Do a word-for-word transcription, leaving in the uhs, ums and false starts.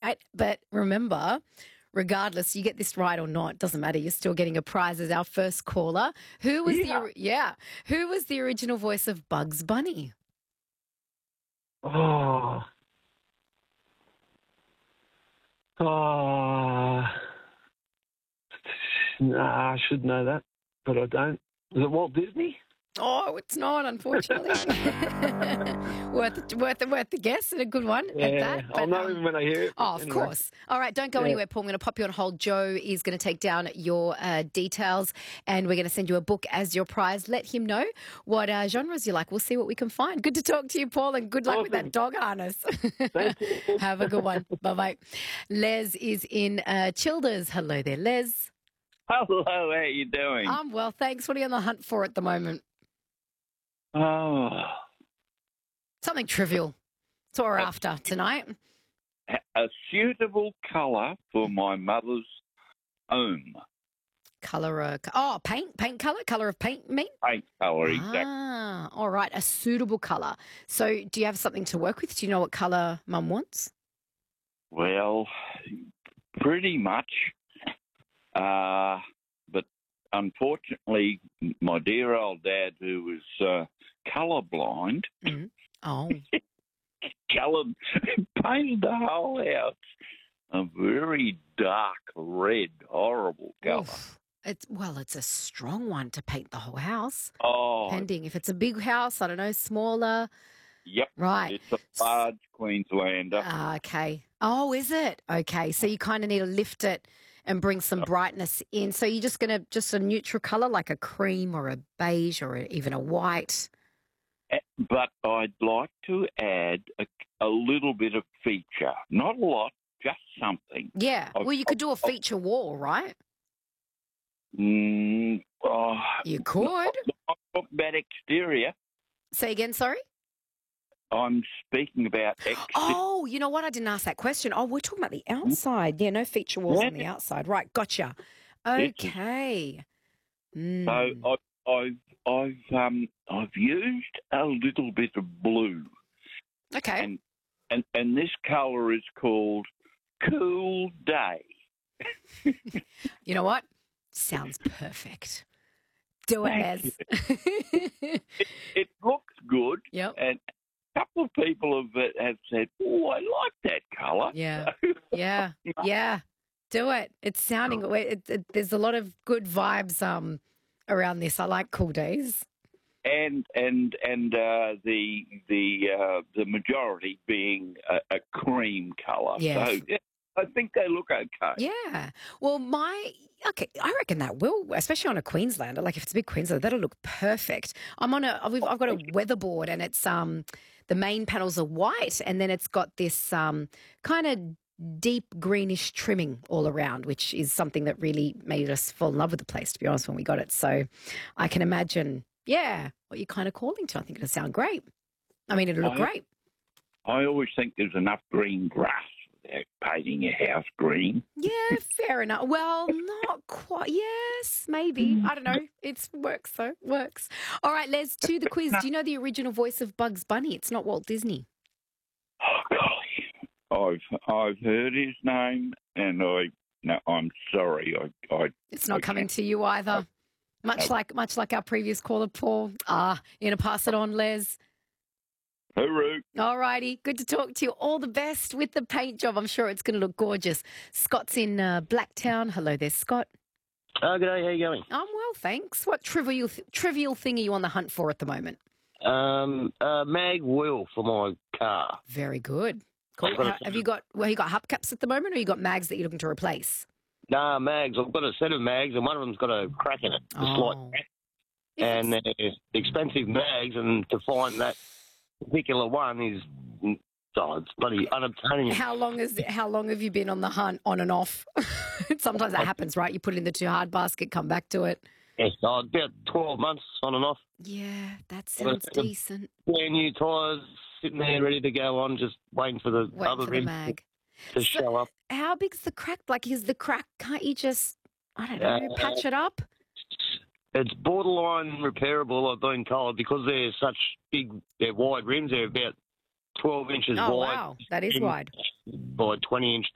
right. But remember, regardless, you get this right or not, doesn't matter. You're still getting a prize as our first caller. Who was Yeah. the yeah? Who was the original voice of Bugs Bunny? Oh. Oh. Nah, I should know that, but I don't. Is it Walt Disney? Oh, it's not, unfortunately. worth, worth, worth the guess and a good one Yeah, at that. I'll but, know um, even when I hear it. Oh, of Anyway. course. All right, don't go Yeah. anywhere, Paul. I'm going to pop you on hold. Joe is going to take down your uh, details and we're going to send you a book as your prize. Let him know what uh, genres you like. We'll see what we can find. Good to talk to you, Paul, and good luck with Awesome. that dog harness. Thank you. Have a good one. Bye-bye. Les is in uh, Childers. Hello there, Les. Hello, how are you doing? I'm well, thanks. What are you on the hunt for at the moment? Oh, Something trivial. That's what we're after tonight. a suitable colour for my mother's home. Colour, uh, oh, paint, paint colour, colour of paint, mean? Paint colour, exactly. Ah, all right, a suitable colour. So do you have something to work with? Do you know what colour Mum wants? Well, pretty much. Uh, but unfortunately, my dear old dad, who was uh, colour-blind, Mm. Oh, coloured, painted the whole house a very dark red, horrible colour. oof. It's well, it's a strong one to paint the whole house. Oh, Depending if it's a big house, I don't know, smaller. yep. Right. It's a large Queenslander. Ah, okay. Oh, is it? Okay. So you kind of need to lift it and bring some brightness in. So you're just going to, just a neutral colour like a cream or a beige or a, even a white. But I'd like to add a, a little bit of feature. Not a lot, just something. Yeah. I've- Well, you could do a I've- feature wall, right? Mm, oh, You could. I'm talking about exterior. Say again, sorry? I'm speaking about exterior. Oh, you know what? I didn't ask that question. Oh, we're talking about the outside. Yeah, no feature walls on the outside. Right, gotcha. Okay. Mm. So I, I've I've um I've used a little bit of blue, Okay. and and and this colour is called Cool Day. You know what? Sounds perfect. Do it, Thank Les. It, it looks good, Yep. and a couple of people have have said, "Oh, I like that colour." Yeah. Yeah. Yeah. Do it. It's sounding. It, it, there's a lot of good vibes um around this. I like cool days. and and and uh, the the uh, the majority being a, a cream colour. Yes. So yeah, I think they look okay. Yeah. Well, my okay, I reckon that will, especially on a Queenslander. Like if it's a big Queenslander, that'll look perfect. I'm on a. We've, I've got a weatherboard, and it's um the main panels are white, and then it's got this um kind of deep greenish trimming all around, which is something that really made us fall in love with the place, to be honest, when we got it. So I can imagine, yeah, what you're kind of calling to. I think it'll sound great. I mean, it'll look I- great. I always think there's enough green grass without painting your house green. Yeah, fair enough. Well, not quite. Yes, maybe. I don't know. It works, though. Works. All right, Les, to the quiz. Do you know the original voice of Bugs Bunny? It's not Walt Disney. Oh golly, I've I've heard his name, and I no, I'm sorry, I I It's not I coming can't- to you either. Much No. like much like our previous caller, Paul. Ah, you're going to pass it on, Les. Hooroo. All righty. Good to talk to you. All the best with the paint job. I'm sure it's going to look gorgeous. Scott's in uh, Blacktown. Hello there, Scott. Oh, g'day, how you going? I'm well, thanks. What trivial th- trivial thing are you on the hunt for at the moment? Um, uh, mag wheel for my car. Very good. Cool. I've got a How- have you got well? You got hubcaps at the moment, or you got mags that you're looking to replace? Nah, mags. I've got a set of mags, and one of them's got a crack in it, a slight Oh. crack. If And it's- they're expensive mags, and to find that particular one is, oh, it's bloody unobtainium. How long is how long have you been on the hunt, on and off? Sometimes that happens, right? You put it in the too hard basket, come back to it. Yes, oh, about twelve months on and off. Yeah, that sounds Well, decent. Brand new tyres, sitting there ready to go on, just waiting for the Waiting other for the rim mag. to So- show up. How big's the crack? Like, is the crack? Can't you just, I don't know, Uh, patch it up? It's borderline repairable, I've been told, because they're such big, they're wide rims. They're about twelve inches Oh wide wow, that is in- wide. by twenty inch